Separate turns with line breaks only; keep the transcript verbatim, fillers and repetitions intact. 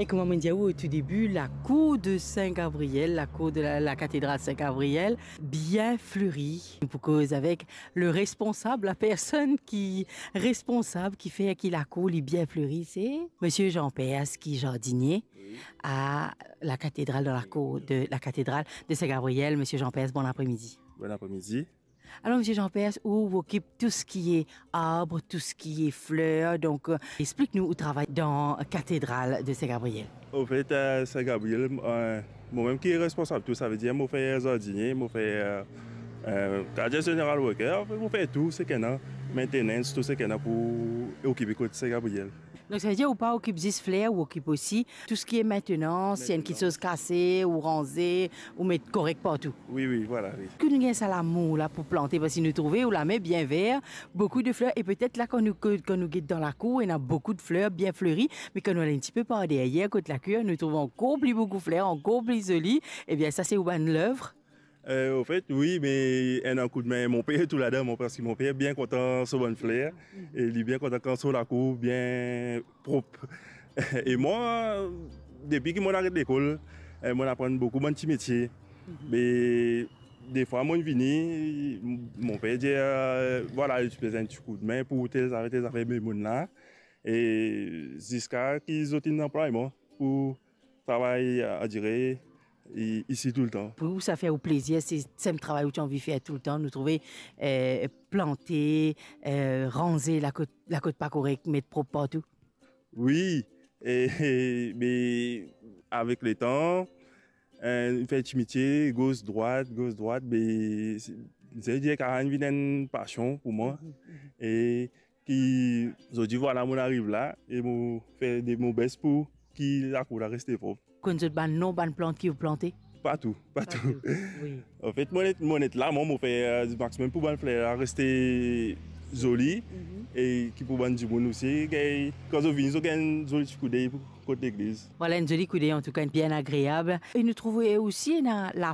Et comme on dit au tout début, la cour de Saint-Gabriel, la cour de la, la cathédrale Saint-Gabriel, bien fleurie. Pour cause avec le responsable, la personne qui responsable qui fait que la cour est bien fleurie, c'est Monsieur Jean Pers qui est jardinier à la cathédrale, dans la cour de la cathédrale de Saint-Gabriel. Monsieur Jean Pers, bon après-midi.
Bon après-midi.
Alors, Monsieur Jean Pers, où vous occupez tout ce qui est arbre, tout ce qui est fleurs. Donc, euh, explique-nous où travaille dans la cathédrale de Saint-Gabriel.
Au fait, à Saint-Gabriel, euh, moi-même qui est responsable, tout ça veut dire, moi fais jardinier, moi fais euh, euh, gardien général worker, moi fais tout ce qu'il y a, maintenance, tout ce qu'il y a pour occuper côté Saint-Gabriel.
Donc, ça veut dire ou pas occupe dix fleurs ou occupe aussi tout ce qui est maintenance, s'il y a une petite chose cassée ou ranger ou mettre correct partout.
Oui, oui, voilà, oui.
Que nous avons ça l'amour là pour planter parce que nous trouvons où la met bien vert, beaucoup de fleurs et peut-être là quand nous quand nous guette dans la cour, il y a beaucoup de fleurs bien fleuries, mais quand nous allons un petit peu par derrière côté la cour, nous trouvons encore plus beaucoup de fleurs, encore plus jolies. Eh bien ça c'est où bonne l'œuvre.
Euh, au fait, oui, mais un coup de main, mon père est tout là-dedans, parce que mon père est bien content sur bonne fleur, et il est bien content quand sur la cour, bien propre. Et moi, depuis que je suis arrêté l'école, je apprends beaucoup de petits métiers. Mais des fois, moi, je viens, mon père dit, euh, voilà, je fais un petit coup de main pour tes affaires, tes affaires, là. Et jusqu'à qu'ils ont un emploi, moi, pour travailler, à dire, ici tout le temps.
Pour vous, ça fait au plaisir, c'est le travail où tu as envie de faire tout le temps, nous trouver euh, planter, euh, ranger la côte, la côte pas correcte, mettre propre partout.
Oui, et, et, mais avec le temps, euh, fait un métier, gauche, droite, gauche, droite, mais c'est dire qu'il y a une passion pour moi. Et qui, je dis voilà, on arrive là, et je fais des mots best pour qui la cour rester propre.
Quand vous avez non bonne plante qui vous plantez?
Pas tout, pas, pas tout. tout.
Oui.
En fait, moi, mon là, moi, je fais du maximum pour bonne fleur rester jolie mm-hmm. Et qui pour bonne du monde aussi. Quand je viens, j'ai un joli coup d'œil pour côté l'église.
Voilà, une jolie coup d'œil, en tout cas, bien agréable. Et nous trouvons aussi la